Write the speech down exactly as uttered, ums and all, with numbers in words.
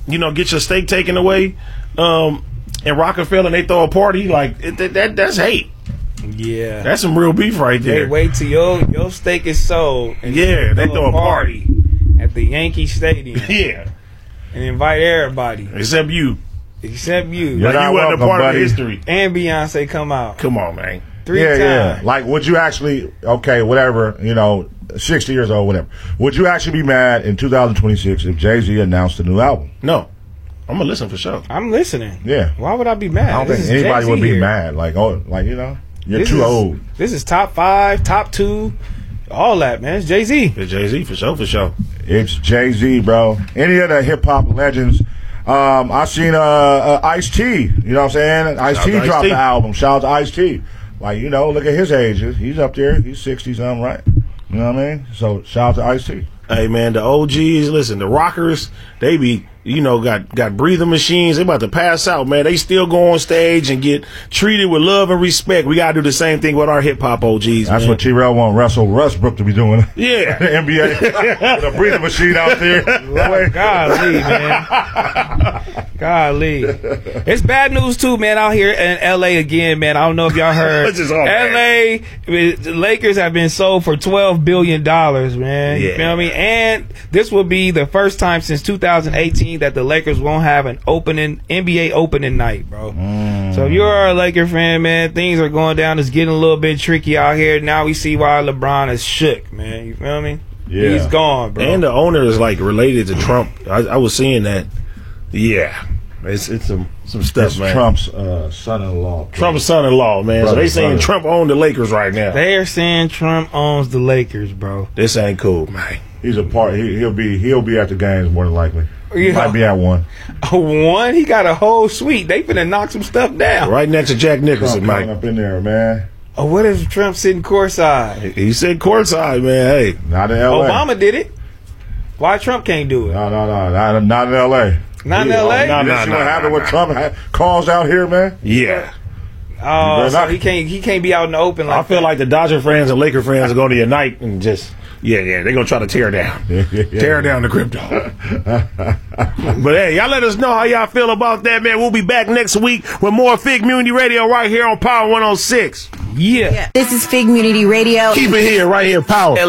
you know, get your steak taken away um, in Rockefeller and they throw a party, like, it, that, that that's hate. Yeah. That's some real beef right there. They wait till your, your steak is sold. And yeah, they throw a party. party at the Yankee Stadium. Yeah. And invite everybody. Except you. Except you. Like you wasn't a part buddy. of history. And Beyonce come out. Come on, man. Three yeah, times. yeah. Like, would you actually, okay, whatever, you know, sixty years old, whatever. Would you actually be mad in two thousand twenty-six if Jay-Z announced a new album? No. I'm going to listen for sure. I'm listening. Yeah. Why would I be mad? I don't This think is anybody Jay-Z would be here. mad. Like, oh, like, you know, you're This too is, old. This is top five, top two, all that, man. It's Jay-Z. It's Jay-Z for sure, for sure. It's Jay-Z, bro. Any of the hip-hop legends. Um, I seen uh, uh, Ice-T, you know what I'm saying? Ice-T Shout out to dropped Ice-T. the album. Shout out to Ice-T. Like, you know, look at his age. He's up there. He's sixty-something, right? You know what I mean? So, shout out to Ice-T. Hey, man, the O Gs, listen, the rockers, they be, you know, got, got breathing machines. They about to pass out, man. They still go on stage and get treated with love and respect. We got to do the same thing with our hip-hop O Gs, That's man. what T-Rail want Russell Westbrook to be doing. Yeah. The N B A. With a breathing machine out there. Lord, golly, man. Golly. It's bad news, too, man, out here in L A again, man. I don't know if y'all heard. This is all L A, the Lakers have been sold for twelve billion dollars, man. You Yeah. feel me? And this will be the first time since two thousand eighteen that the Lakers won't have an opening, N B A opening night, bro. Mm. So if you're a Laker fan, man, things are going down. It's getting a little bit tricky out here. Now we see why LeBron is shook, man. You feel me? Yeah. He's gone, bro. And the owner is, like, related to Trump. I, I was seeing that. Yeah. It's it's some, some stuff, That's man. Trump's uh, son-in-law. Trump's son-in-law, man. Brother, so they saying brother. Trump owned the Lakers right now. They are saying Trump owns the Lakers, bro. This ain't cool, man. He's a part. He, he'll be. He'll be at the games more than likely. He Yeah. might be at one. A one, he got a whole suite. They finna knock some stuff down. Right next to Jack Nicholson, Trump going Mike. up in there, man. Oh, what if Trump sitting courtside? He said courtside, man. Hey, Not in L A. Obama did it. Why Trump can't do it? No, no, no, not, not in L A. Not in Yeah, L A? no, You no, see no, what no, happened no, when Trump had calls out here, man? yeah. Oh, better so not- he can't. He can't be out in the open like I feel like the Dodger fans and Laker fans are going to unite and just, yeah, yeah, they're going to try to tear down. Yeah, yeah, yeah. Tear down the crypto. But hey, y'all let us know how y'all feel about that, man. We'll be back next week with more Fig Community Radio right here on Power one oh six. yeah. This is Fig Community Radio. Keep it here, right here, Power.